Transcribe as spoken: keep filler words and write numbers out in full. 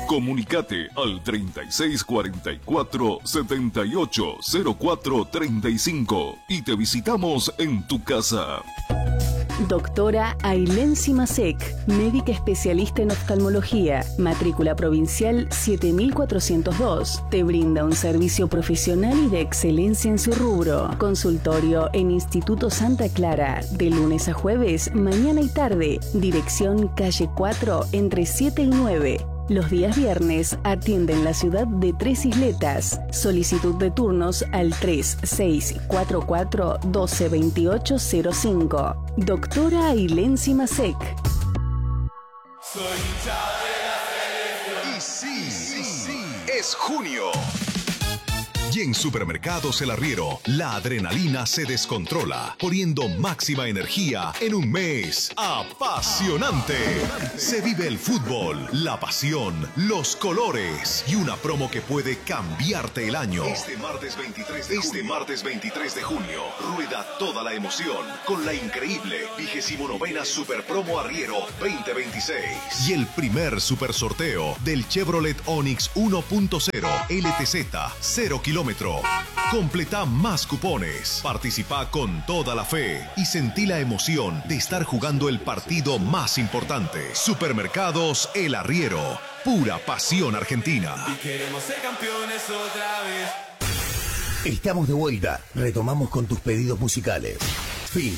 Comunicate al treinta y seis cuarenta y cuatro, setenta y ocho cero cuatro treinta y cinco y te visitamos en tu casa. Doctora Ailén Simasek, médica especialista en oftalmología, matrícula provincial siete mil cuatrocientos dos. Te brinda un servicio profesional y de excelencia en su rubro. Consultorio en Instituto Santa Clara, de lunes a jueves, mañana y tarde. Dirección calle cuatro, entre siete y nueve. Los días viernes atiende en la ciudad de Tres Isletas. Solicitud de turnos al tres seis cuatro cuatro, uno dos dos ocho cero cinco. Doctora Ailén Simasek. Soy hincha de la selección. Y sí, sí, sí, es junio. Y en Supermercados El Arriero, la adrenalina se descontrola, poniendo máxima energía en un mes apasionante. Se vive el fútbol, la pasión, los colores y una promo que puede cambiarte el año. Este martes veintitrés de, este martes veintitrés de junio, rueda toda la emoción con la increíble vigésimo novena Super Promo Arriero veinte veintiséis. Y el primer super sorteo del Chevrolet Onix uno punto cero L T Z cero kilómetros. Completa más cupones, participa con toda la fe y sentí la emoción de estar jugando el partido más importante. Supermercados El Arriero, pura pasión argentina. Y queremos ser campeones otra vez. Estamos de vuelta, retomamos con tus pedidos musicales. Fin